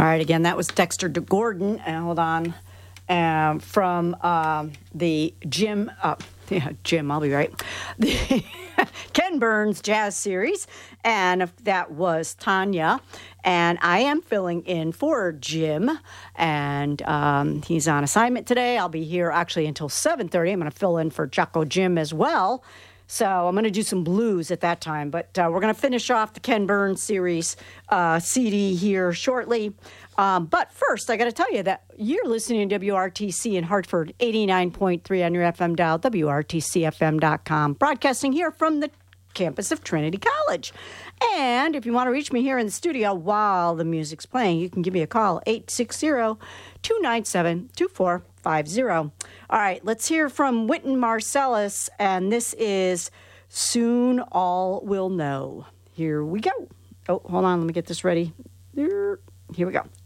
All right, again, that was Dexter DeGordon. And hold on. From the Jim, I'll be right. The Ken Burns Jazz Series. And that was Tanya. And I am filling in for Jim. And he's on assignment today. I'll be here actually until 7:30. I'm going to fill in for Jocko Jim as well. So I'm going to do some blues at that time. But we're going to finish off the Ken Burns Series CD here shortly. But first, I got to tell you that you're listening to WRTC in Hartford, 89.3 on your FM dial, WRTCFM.com, broadcasting here from the campus of Trinity College. And if you want to reach me here in the studio while the music's playing, you can give me a call, 860-297-2450. All right, let's hear from Wynton Marsalis, and this is Soon All Will Know. Here we go. Oh, hold on, let me get this ready. Here we go.